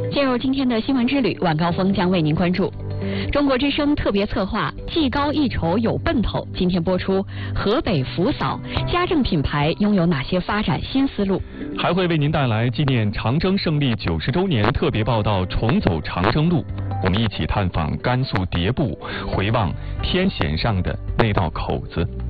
进入今天的新闻之旅，晚高峰将为您关注中国之声特别策划《技高一筹有奔头》，今天播出河北福嫂家政品牌拥有哪些发展新思路？ 还会为您带来纪念长征胜利90周年特别报道《重走长征路》，我们一起探访甘肃迭部，回望天险上的那道口子。